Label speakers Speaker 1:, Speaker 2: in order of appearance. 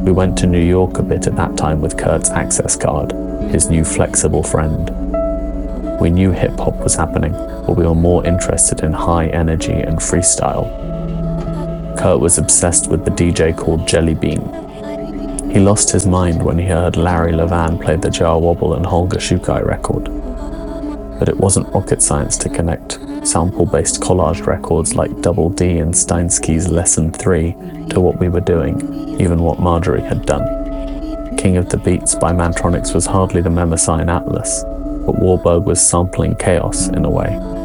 Speaker 1: We went to New York a bit at that time with Kurt's access card, his new flexible friend. We knew hip-hop was happening, but we were more interested in high energy and freestyle. Kurt was obsessed with the DJ called Jelly Bean. He lost his mind when he heard Larry Levan play the Jar Wobble and Holger Shukai record. But it wasn't rocket science to connect sample-based collage records like Double D and Steinsky's Lesson 3 to what we were doing, even what Marjorie had done. King of the Beats by Mantronix was hardly the Memesign Atlas, but Warburg was sampling chaos in a way.